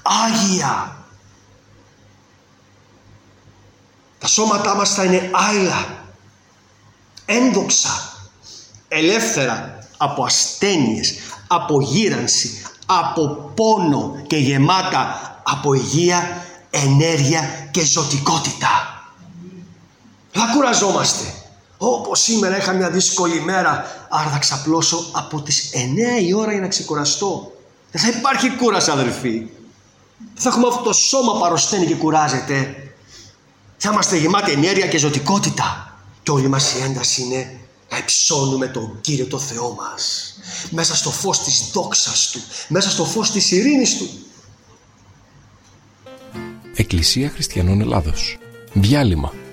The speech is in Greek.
άγια. Τα σώματά μας θα είναι άειλα, ένδοξα, ελεύθερα από ασθένειες, από γύρανση, από πόνο και γεμάτα από υγεία, ενέργεια και ζωτικότητα. Δεν κουραζόμαστε. Όπως σήμερα είχα μια δύσκολη μέρα, άρα θα ξαπλώσω από τις 9 η ώρα για να ξεκουραστώ. Δεν θα υπάρχει κούραση, αδελφοί. Δεν θα έχουμε αυτό το σώμα που αρρωσταίνει και κουράζεται. Θα είμαστε γεμάτοι ενέργεια και ζωτικότητα. Και όλη μας η ένταση είναι να υψώνουμε τον Κύριο το Θεό μας. Μέσα στο φως της δόξας Του. Μέσα στο φως της ειρήνης Του. Εκκλησία Χριστιανών Ελλάδος. Διάλειμμα.